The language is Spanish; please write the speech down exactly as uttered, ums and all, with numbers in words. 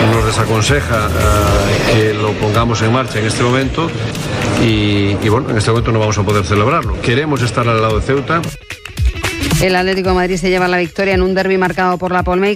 nos desaconseja uh, que lo pongamos en marcha en este momento y, y bueno, en este momento no vamos a poder celebrarlo. Queremos estar al lado de Ceuta. El Atlético de Madrid se lleva la victoria en un derbi marcado por la polémica